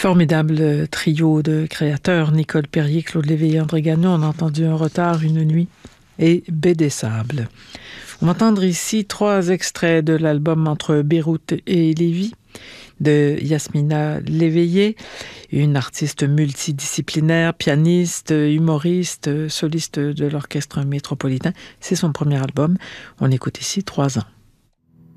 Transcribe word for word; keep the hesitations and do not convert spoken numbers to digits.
Formidable trio de créateurs, Nicole Perrier, Claude Léveillé, André Gagnon. On a entendu Un retard, une nuit et Baie des Sables. On va entendre ici trois extraits de l'album Entre Beyrouth et Lévis de Yasmina Léveillé, une artiste multidisciplinaire, pianiste, humoriste, soliste de l'orchestre métropolitain. C'est son premier album. On écoute ici Trois ans.